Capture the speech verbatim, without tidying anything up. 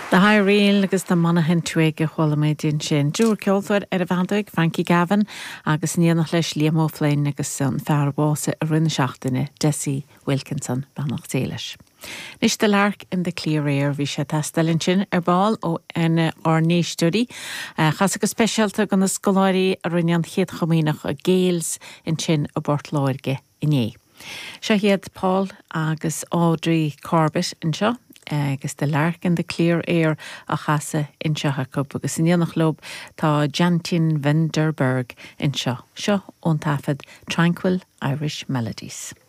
The High Réal agus the Monaghan tuige chola méidin sin. Dúr ceoltóir ar a bhandaig, Frankie Gavin, agus níanach leis Liam O'Flynn agus san fearbása a rinne seachtainine, Desi Wilkinson, bannach téiles. Nis de lark in de clear air vi sé testalin sin ar ball ó en ar ní studi. Chas agus specialta gan na scoláirí a rinnean chéad chomínach a Gales in sin a bort láirge iné. Se héad Paul agus Audrey Corbett in seo, agus de lark in de clear air a chasa in seo Jacob agus in níanach lob tá Jantin Vanderberg in seo. Seo ón tafad Tranquil Irish Melodies.